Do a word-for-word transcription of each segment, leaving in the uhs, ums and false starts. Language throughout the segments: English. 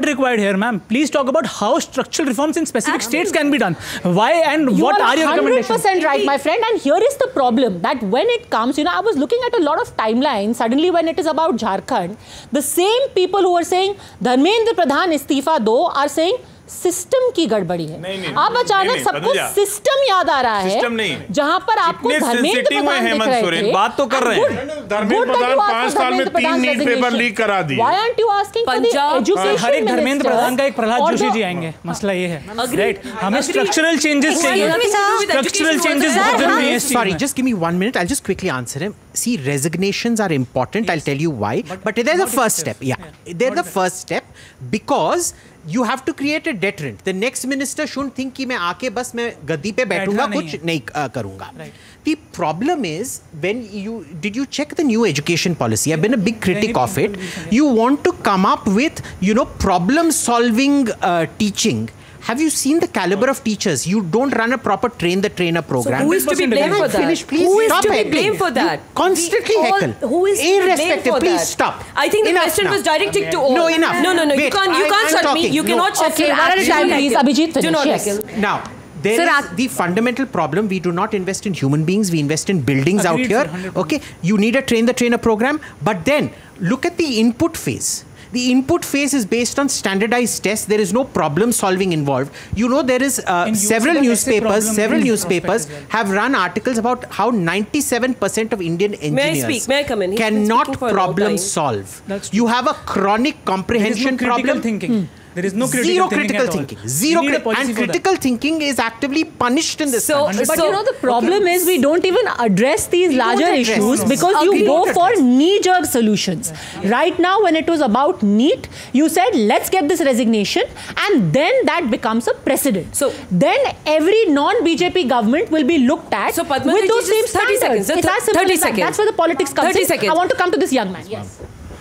required here, ma'am. Please talk about how structural reforms in specific Absolutely. states can be done. Why and you what are, are your recommendations? one hundred percent right, my friend. And here is the problem, that when it comes, you know, I was looking at a lot of timelines. Suddenly, when it is about Jharkhand, the same people who are saying Dharmendra Pradhan istifa do are saying system की गड़बड़ी है। नहीं, नहीं, अब अचानक सबको system याद आ रहा है, जहां पर आपको धर्मेंद्र प्रधान दिख रहे थे। बात तो कर रहे हैं। धर्मेंद्र प्रधान पांच साल में तीन नीट पेपर लीक करा दिए। Why aren't you asking for the education? हर एक धर्मेंद्र प्रधान का एक प्रहलाद जोशी जी आएंगे। मसला ये है, राइट? हमें स्ट्रक्चरल चेंजेस चाहिए। स्ट्रक्चरल चेंजेस बहुत जरूरी है। Sorry, just give me one minute. I'll just quickly answer him. See, resignations are important. I'll tell you why. But there's a first step. Yeah, they're the first step because you have to create a deterrent. The next minister shouldn't think कि मैं आके बस मैं गद्दी पे बैठूंगा कुछ नहीं करूंगा. The problem is when you did you check the new education policy? I've been a big critic of it. You want to come up with you know problem solving uh, teaching. Have you seen the caliber of teachers? You don't run a proper train the trainer program. So who is to be blamed for that? Finish, please who is stop to be heckling. blamed for that? You constantly all, heckle. Who is to be blamed for please that? stop. I think the enough question now. was directed to all. No, enough. No, no, no. Wait, you can't. You I, can't I'm shut talking. me. You no. cannot shut okay, me. One at a time, please. Abhijit, finish. Do not yes. heckle. Now. There Sir, is the fundamental problem. We do not invest in human beings. We invest in buildings Agreed, out here. sir, okay, you need a train the trainer program. But then look at the input phase. The input phase is based on standardized tests. There is no problem solving involved. You know, there is uh, several newspapers, several newspapers have run articles about how ninety-seven percent of Indian engineers May I speak? May I come in? cannot problem solve. You have a chronic comprehension there is no problem. Thinking. Hmm. There is no critical Zero thinking critical at thinking. all. Zero cri and critical thinking is actively punished in this so, country. But so, you know the problem okay. is we don't even address these we larger address. issues no, no. because Agreed. you go for knee-jerk solutions. Yeah. Right now, when it was about NEET, you said let's get this resignation, and then that becomes a precedent. So then every non-B J P government will be looked at so with those same standards. Seconds. It's as simple thirty as that. seconds. That's where the politics comes in. Seconds. I want to come to this young man. Yes.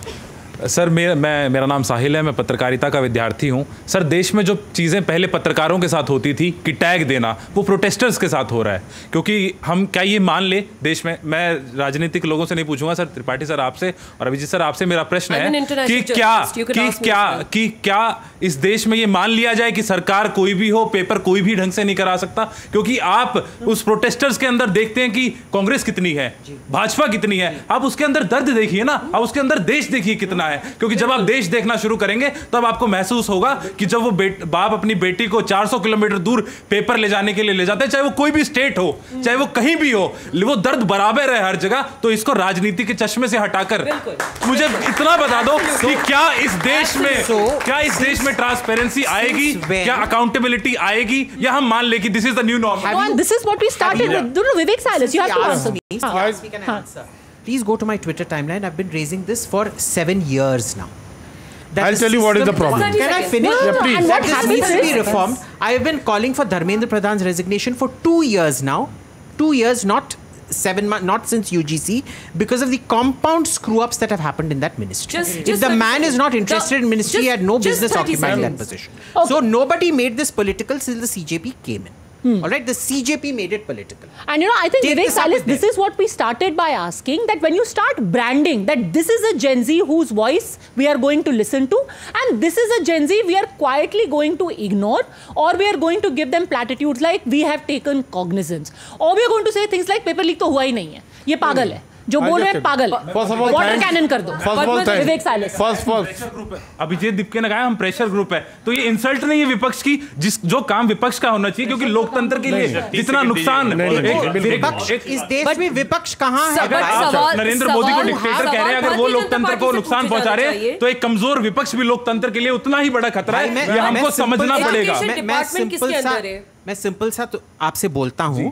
Sir मैं मैं मेरा नाम साहिल है, मैं पत्रकारिता का विद्यार्थी हूं। सर देश में जो चीज़ें पहले पत्रकारों के साथ होती थी कि टैग देना, वो प्रोटेस्टर्स के साथ हो रहा है। क्योंकि हम क्या ये मान ले देश में, मैं राजनीतिक लोगों से नहीं पूछूंगा सर, त्रिपाठी सर आपसे और अभिजीत सर आपसे मेरा प्रश्न है कि क्या कि क्या कि क्या इस देश में ये मान लिया जाए कि सरकार कोई भी हो, पेपर कोई भी ढंग से नहीं करा सकता? क्योंकि आप उस प्रोटेस्टर्स के अंदर देखते हैं कि कांग्रेस कितनी है, भाजपा कितनी है, आप उसके अंदर दर्द देखिए ना, आप उसके अंदर देश देखिए कितना है। क्योंकि जब आप देश देखना शुरू करेंगे तब आपको महसूस होगा कि जब वो बाप अपनी बेटी को चार सौ किलोमीटर दूर पेपर ले जाने के लिए ले जाते हैं, चाहे वो कोई भी स्टेट हो, चाहे वो कहीं भी हो, वो दर्द बराबर है हर जगह। तो इसको राजनीति के चश्मे से हटाकर मुझे इतना बता दो कि क्या इस देश में क्या इस देश में ट्रांसपेरेंसी आएगी, क्या अकाउंटेबिलिटी आएगी, या हम मान ले कि this is the new normal? This is what we started with. No, no, Vivek Salis, you have to answer me. Yes, we can answer. Please go to my Twitter timeline. I've been raising this for seven years now. That I'll tell you what is the problem. Can I finish? No, no, no. Please. And That what needs to be happens reformed. I have been calling for Dharmendra Pradhan's resignation for two years now. Two years, not seven months, not since U G C, because of the compound screw-ups that have happened in that ministry. Just, if just the man is not interested the, in ministry, he had no business occupying that position. Okay. So nobody made this political till the C J P came in. Hmm. All right, the C J P made it political. And you know, I think Take Vivek Salis, this is what we started by asking, that when you start branding that this is a Gen Z whose voice we are going to listen to, and this is a Gen Z we are quietly going to ignore, or we are going to give them platitudes like we have taken cognizance, or we are going to say things like paper leak तो हुआ ही नहीं है, ये पागल है, जो बोल रहे हैं पागल है, वाटर कैनन कर दो। विवेक सालिस, फर्स्ट फर्स्ट अभिजीत दीपके ने कहा हम प्रेशर ग्रुप है, तो ये इंसल्ट नहीं है विपक्ष की, जिस जो काम विपक्ष का होना चाहिए, क्योंकि लोकतंत्र के लिए जितना नुकसान विपक्ष इस देश में विपक्ष कहाँ है? अगर आप नरेंद्र मोदी को डिक्टेटर कह रहे हैं, अगर वो लोकतंत्र को नुकसान पहुंचा रहे हैं, तो एक कमजोर विपक्ष भी लोकतंत्र के लिए उतना ही बड़ा खतरा है। ये हमको समझना पड़ेगा। मैं सिंपल सा मैं सिंपल सा तो आपसे बोलता हूँ,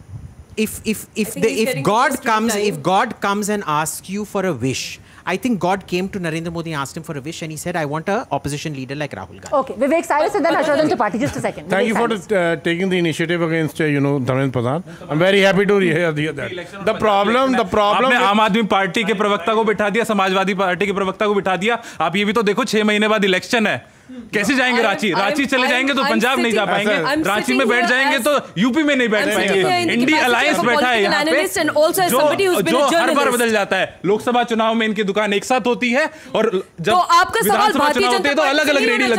if if if the, if God comes if God comes and asks you for a wish, I think God came to Narendra Modi and asked him for a wish, and he said, I want a opposition leader like Rahul Gandhi. Okay, Vivek Salis and then Harshavardhan Tripathi. Just a second. Thank Vivek you for the, uh, taking the initiative against uh, you know Dharmendra Pradhan. I'm very happy to hear that. The problem, the problem. आपने आम आदमी party के प्रवक्ता को बिठा दिया, Samajwadi party के प्रवक्ता को बिठा दिया। आप ये भी तो देखो, छह महीने बाद इलेक्शन है, कैसे जाएंगे रांची? रांची चले जाएंगे तो पंजाब नहीं जा पाएंगे, रांची में बैठ जाएंगे तो यूपी में नहीं बैठ पाएंगे। इंडी अलायंस बैठा है यहाँ पे, जो जो हर बार बदल जाता है। लोकसभा चुनाव में इनकी दुकान एक साथ होती है और जब विधानसभा चुनाव होते हैं तो अलग अलग रेडी